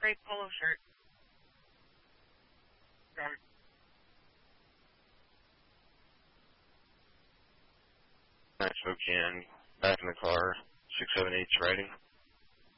gray polo shirt. Got it. Spokane, back in the car, 678's riding.